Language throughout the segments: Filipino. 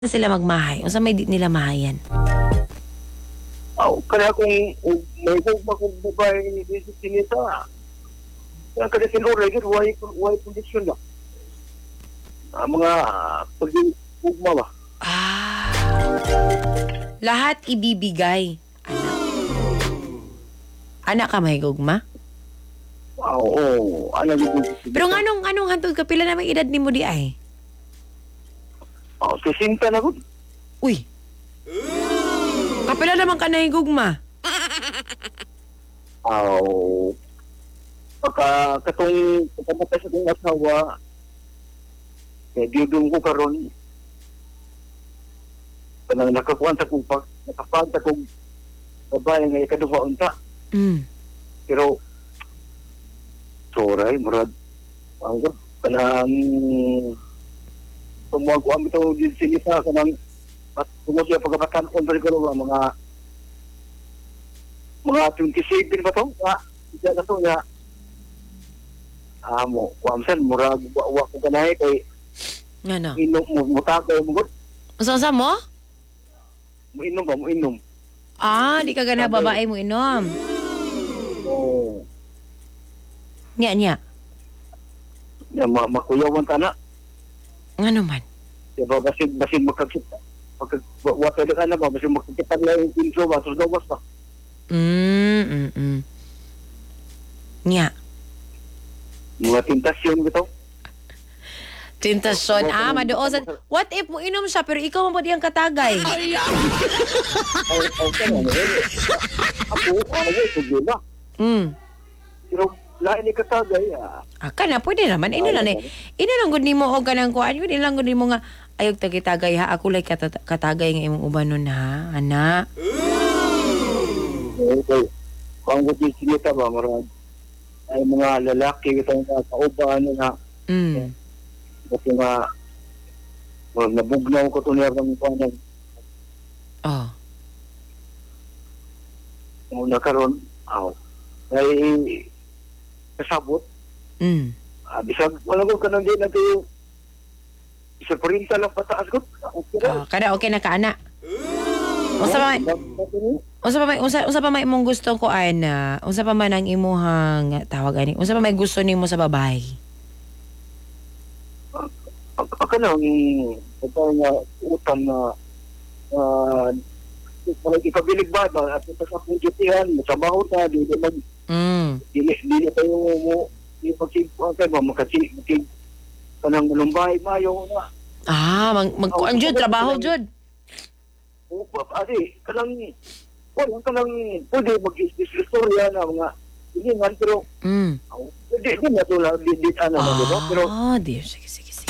sila magmahay. Unsa may di nila mahayan? Kaya kung may hugma kong babae ni Jesus sinita, kaya kada sinuray, why condition ba? Mga pag-hugma ba? Lahat ibibigay. Anak ka may gugma? Oo, ano yung Pero anong hantod ka pila na may edad nimo di ay? Sisinta na ko. Uy. Kapila naman ka na higugma. Katong pagkamatay sa kong asawa, kaya diyudong ko karon, kanang nakakuan sa kong nakapagta kong babae nga ikaduha unta. Pero, soray, murad, kanang tumuwag ko ang ito din sinisa kanang at tumusya pagkabatan ko mga 27 ba to? Isa na to nga kuamsan murag wa ko ganahe kay Ano? inom mo tagay mo gud Unsa mo? mo inom Di ka gana babae mo inom. oh Nya. ya makuyawan ta na Ano man? diba basin magkakita wata ka na ba basin magkakita lang yung pinso ba sus dawas pa Nya. mga tentasyon bitaw Tentasyon. Madoosan. What if mo inom siya pero ikaw mo ba diyang katagay? ako problema pero lain ni katagay Kana pwede naman. Ino lang gud nimo og kanang kuan. Ino lang gud nimo nga ayog tagitagay ha. Ako lay katagay nga imong ubanon ha. Ana. okay kung gusto sinita ba marag ay mga lalaki itong kauban na kasi nga nabugnaw ko ito niya ng panan muna karon ay kasabot bisag wala ko kanang di natin yung isa parinta lang pataas ko Kada okay na ka ana. Unsa pa may imong gusto ko ana? Unsa pa man ang imuhang tawag ani? Unsa pa may gusto nimo sa babae? ako na ito nga utang na ipabilig ba at ito sa pungkitihan sa bahot na di na tayo mo yung pagsimpuan kayo makasig kanang malumbay mayo na magkuan jud trabaho jud. Kanang pwede mag-istorya na mga hiningan pero di na ito lang di ano diba pero sige.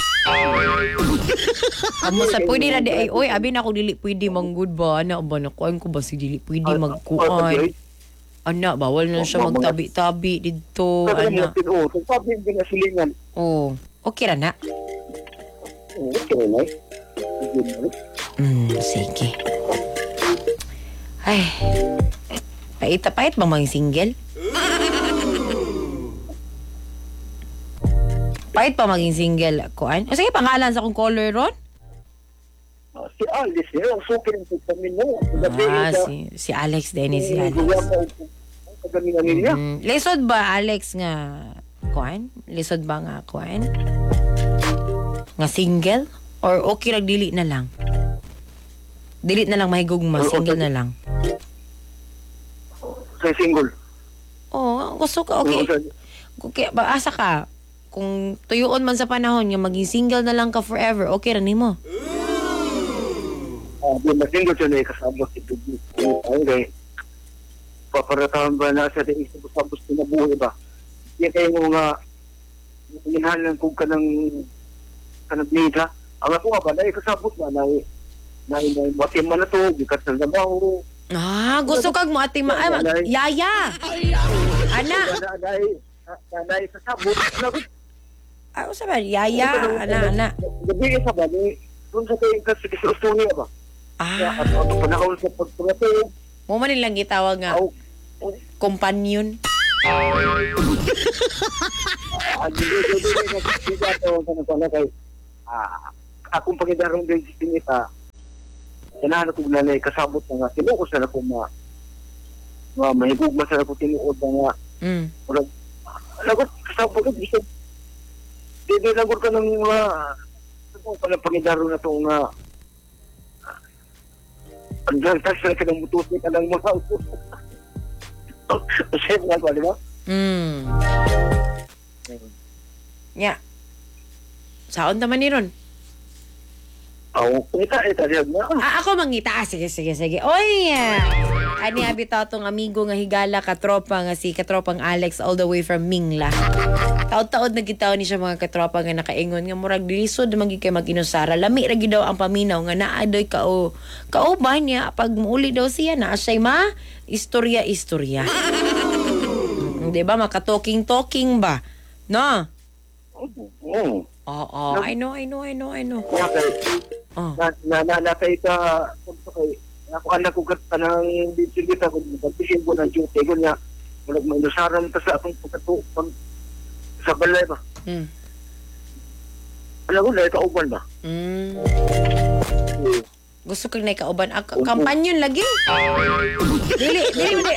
Amo sa pwede na di ay oy abi na ako dili pwede manggod ba ana ba nakuan ko ba si dili pwede magkuan. Ana bawal na siya magtabi-tabi didto ana. Sabi din na silingan. Okay ra na. Okay na. Sige. Ay. Pait bang mga single? Pait pa maging single kuan. Sige pangalan sa akong caller ron? Si Alex, yung sukin sa kami no. Si Alex Dennis si Alex. Lisod ba Alex nga kuan? Lisod ba nga kuan? Nga single? Or okay lang dili na lang? Dili na lang mahigugma, single na lang. Sa single. Gusto ka okay. Okay, asa ka? Kung tuyuon man sa panahon nga maging single na lang ka forever, okay ra nimo. Di single siya na kasama si Dugi. Okay. Paparatahan ba na sa di isabos na buhay ba? Di kayo nga inihalan kung kanang nida. Ang ako nga ba, na ikasabot ba na matim man na to, bikat na nabaho. Gusto kag mo ating yaya! Ana! Na ikasabot na Usa ba? Yaya? Ana. Gabi isa ba, doon sa kayo kasi niya ba? At panahon sa pagpapatay. Mo man nilang gitawag nga companion. Akong pagidarong din si Tinita, Ganahan ako na kasabot na nga. Tinuos na ako mahigugma sa ako tinuod na nga. Murag, lagot, kasabot ko. Hindi lagot ka ng mga pangidaro na itong paglantas na ka ng mutusin ka ng mga kasi nga ko, di ba? Nya. Saon naman ni ron? Kita na. Ako mangita. Sige. Oy! Ani abitaw tong amigo nga higala katropa nga si katropang Alex all the way from Mingla. Taod-taod na gitaw ni siya mga katropa nga nakaingon nga murag dilisod magi kay mag-inusara. Lami ra gid daw ang paminaw nga naa doy kauban niya pag muuli daw siya na asay istorya. Di ba maka-talking ba? No? Oo. I know. Nakay ka ako anak ko ka ng distribute ako pagpisin ko ng duty ko niya walang mainusaran ta sa akong pagkatupan sa balay ba alam ko na ikauban ba gusto kang naikauban kampanyon lagi dili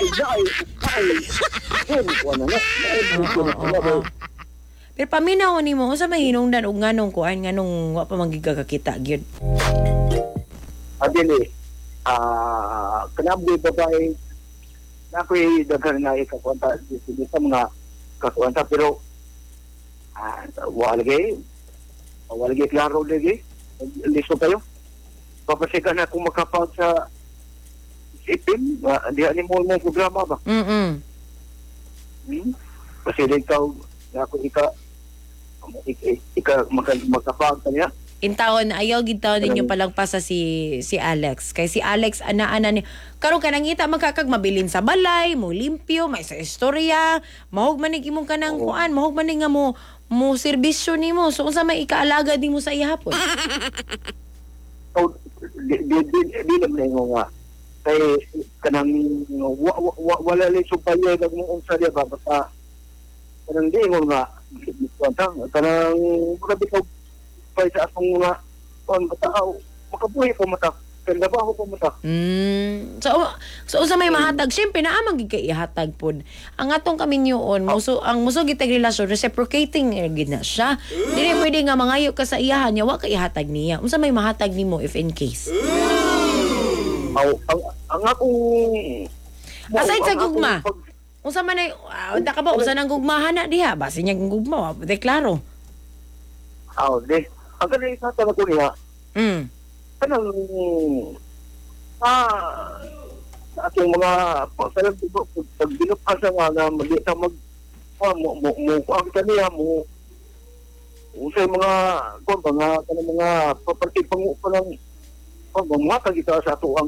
pero paminaw ni mo sa mahinungdan og nganong kuan nganong wa pa magigakakita gyud adili kanaboy babae na ako'y daghan na ikakwanta dito sa mga kakwanta pero walagay klaro lagi listo kayo papasikan na kung makapag sa isipin di ani mo programa ba kasi ikaw ako makapag kanya intawon ayaw gid taon ninyo palang pasa si Alex kay si Alex ana ni karon ka nangita magkakag mabilin sa balay mo limpyo may sa istorya mahog man ning imong kanang kuan mahog man ning nga mo serbisyo nimo so unsa may ikaalaga nimo sa ihapon di naman nga kay kanang wala lang sumpalya ng mong unsa dia ba basta kanang di mo nga kanang grabe ka pa sa akong mga matao makabuhi ko mata kandabaho ko mata so unsa may mahatag syempre naa man gid kay ihatag pod ang atong kaminyoon ang muso gitag relasyon reciprocating gid na siya dili pwede nga mangayo ka sa iyahan niya wa ka ihatag niya unsa may mahatag nimo if in case ang akong aside sa gugma unsa man ay da ka ba unsa nang gugmahan na diha base niya gugma wa deklaro ang kanang isa talaga ko niya kanang sa aking mga pag binupasa nga magita ang kaniya mo usay mga kanang mga property pangupo ng mga kita sa tuang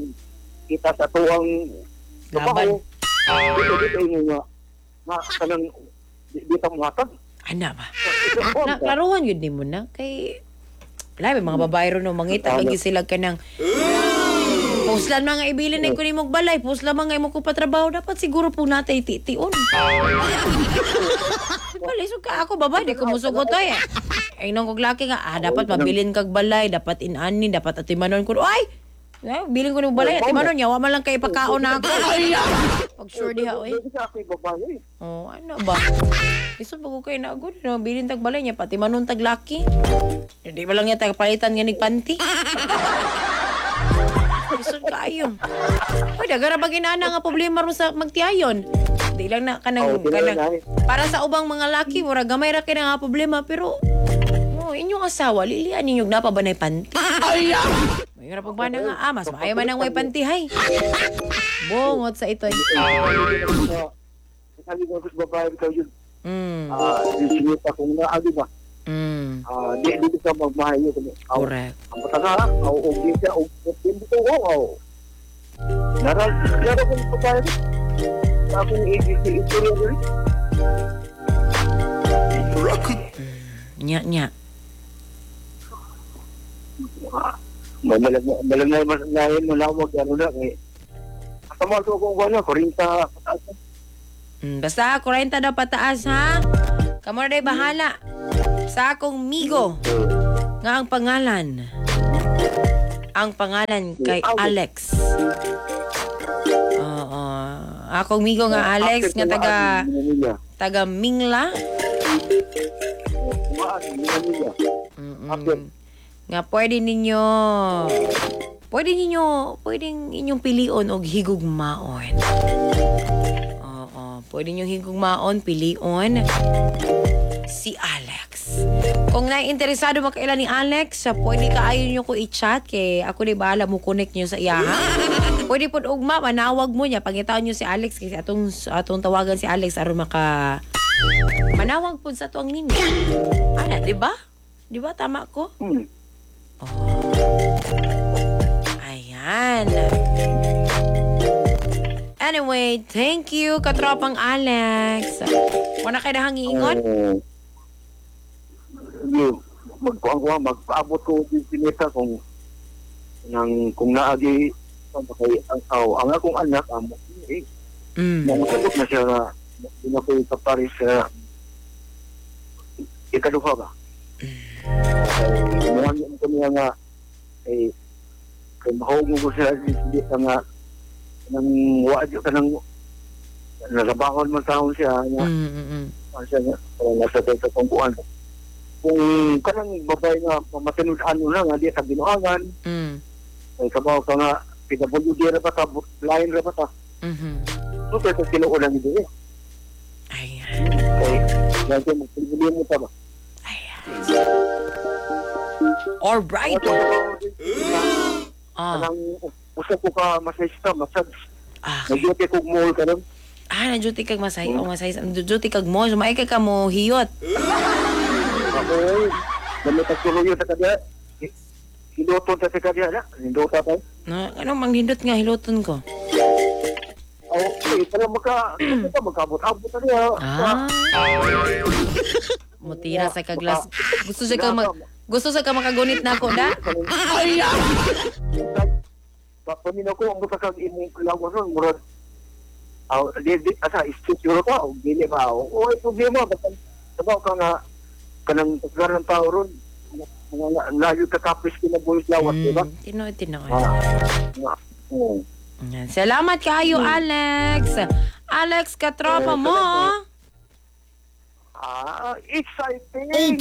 laban dito nga kanang dito mga ana ba klaruhan yun din mo na kay labi mga babae ron mangita lagi sila kanang puslan mga ibilin ay kunin mong balay puslan mga imo ko patrabaho dapat siguro po natay titiun balisog ka ako babae di ko musugot ay nang kog laki nga dapat mabilin kag balay dapat inani dapat atimanon ko ay bilin ko ng balay atimanon niya wa man lang kay pagkaon na ako pag sure diha oy ano ba iso pag ko kay naagod no bilin tag balay niya pati manon tag laki hindi ba lang niya tag palitan nga nigpanti iso kayo oy dagara ba ginana nga problema ron sa magtiayon di lang na kanang para sa ubang mga laki mura gamay ra kay nga problema pero inyong asawa lilian ninyong napabanay panty may nga pag ba na nga mas maayo man ang may panty hay bungot sa ito sabi ko sa babae ko yun disinit akong naagi ba di ka magmahayo correct ang pataka o gisa o dito naral kong babae sa akong istorya rin nya Malangay mo na wag na eh. Tama ko kung 40 pataas. Basta 40 daw pataas ha. Kamo na day bahala sa akong migo nga ang pangalan Ang pangalan kay Alex. Oo. Akong migo nga Alex nga taga Mingla. Nga pwedeng inyong pilion og higugmaon. Oo, pwede ninyong higugmaon, pilion si Alex. Kung naiinteresado makailan ni Alex, pwede kaayon nyo ko i-chat kay ako di bahala mo connect nyo sa iya. Pwede po ugma, manawag mo niya, pangitaon nyo si Alex kasi atong tawagan si Alex aron maka manawag po sa tuang ninyo. Ana, di ba? Di ba tama ko? Oh. Ayan. Anyway, thank you katropang Alex. Wala kayo na hangiingon? Magpaabot ko din sinita kung naagi ang akong anak amo mamusagot na siya na dinakoy sa Paris ikaduha ba muhan yung kanya nga kay mahog mo siya hindi ka nga nang wadyo ka nang nalabangon man taon siya siya nga nasa tayo kung kung kanang babay nga matinud-ano na nga di sa binuangan ay kabaw ka nga PWD ra ba ta line ra ba ta so kaya tinuulan ni Diyos ayan kaya magpilihan mo ta ba ayan alright kanang usap ko ka masayista nag-duty kog mall ka rin nag-duty kag masay nag-duty kag mall sumay ka mo hiyot ako gamit ang tuloy sa kadya hiloton sa kadya na hindota tayo anong manghindot nga hiloton ko okay para magkabot-abot na niya mutira sa kaglas gusto sa ka makagunit na ako na papaminaw ko ang buta kag imong lawas nun murad asa istituro ka o gili ba o problema sabaw ka nga kanang pagkaroon ng tao ron layo ka kapis kinabulis lawas diba? Tinoy salamat kayo Alex katropa mo exciting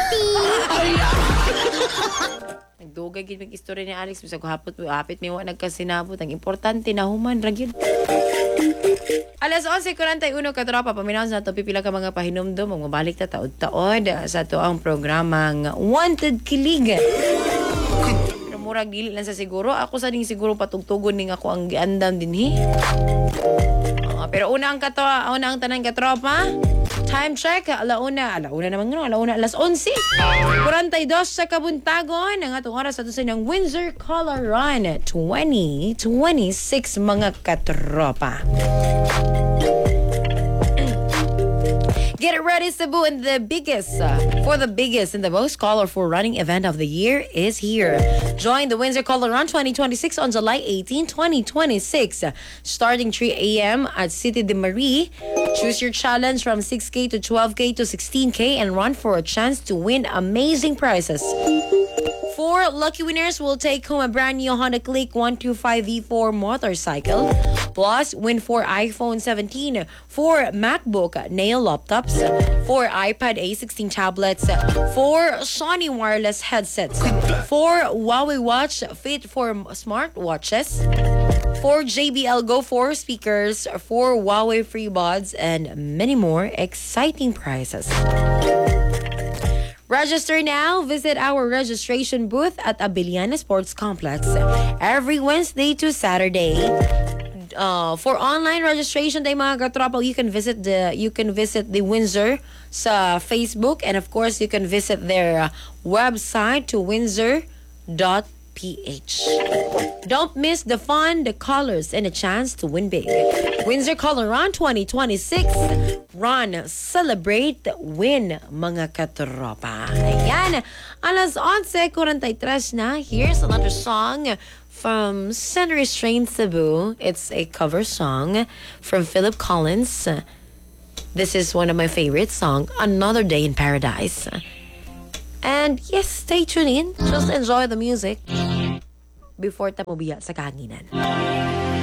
nagdugay gid mig istorya ni Alex bisag hapit mi wa nagkasinabot ang importante na human ra gyud. Alas 11:41 katropa paminaw sa to pipila ka mga pahinumdom magbalik ta taod-taod sa to ang programang Wanted Kilig. Pero murag dili lang sa siguro ako sa ding siguro patugtugon ning ako ang giandam dinhi. Pero una ang tanan katropa. Time check, alauna naman nga, alas 11. 42 sa kabuntagon, ang atong oras sa tusin ng Windsor Color Run 2026 mga katropa. Get ready, Cebu, and the biggest and the most colorful running event of the year is here. Join the Windsor Color Run 2026 on July 18, 2026. Starting 3 a.m. at City de Marie. Choose your challenge from 6K to 12K to 16K and run for a chance to win amazing prizes. 4 lucky winners will take home a brand new Honda Click 125 V4 motorcycle. Plus, win 4 iPhone 17, 4 MacBook Nail laptops, 4 iPad A16 tablets, 4 Sony wireless headsets, 4 Huawei Watch Fit for smartwatches, 4 JBL Go 4 speakers, 4 Huawei FreeBuds, and many more exciting prizes. Register now. Visit our registration booth at Abiliana Sports Complex every Wednesday to Saturday. For online registration, day mga katropa, you can visit the Windsor sa Facebook, and of course you can visit their website to windsor.ph. Don't miss the fun, the colors, and a chance to win big. Windsor Color Run 2026. Run, celebrate, win, mga katropa. Ayan, alas 11:43 na. Here's another song from Center Restraint Cebu. It's a cover song from Philip Collins. This is one of my favorite songs, Another Day in Paradise. And yes, stay tuned in. Just enjoy the music. before ta mobiya sa kahanginan.